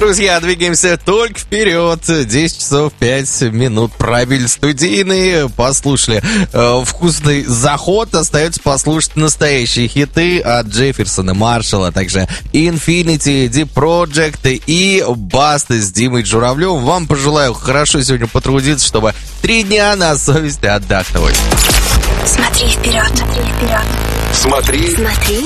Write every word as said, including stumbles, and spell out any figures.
друзья, двигаемся только вперед. десять часов пять минут. Пробили студийные, послушали э, вкусный заход. Остается послушать настоящие хиты от Джефферсона, Маршалла, также Infinity, Deep Project и Басты с Димой Журавлевым. Вам пожелаю хорошо сегодня потрудиться, чтобы три дня на совести отдохнуть. Смотри вперед, смотри вперед. Смотри, Смотри